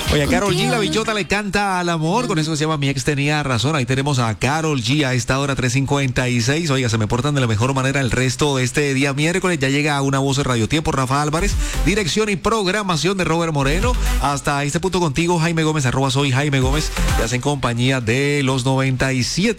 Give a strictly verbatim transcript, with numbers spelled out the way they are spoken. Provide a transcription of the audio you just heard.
Oye, a Karol G, la bichota le canta al amor, con eso se llama Mi Ex Tenía Razón. Ahí tenemos a Karol G a esta hora tres cincuenta y seis. Oiga, se me portan de la mejor manera el resto de este día miércoles. Ya llega una voz de Radio Tiempo, Rafa Álvarez, dirección y programación de Robert Moreno. Hasta este punto contigo, Jaime Gómez, arroba soy Jaime Gómez, te hacen compañía de los noventa y siete.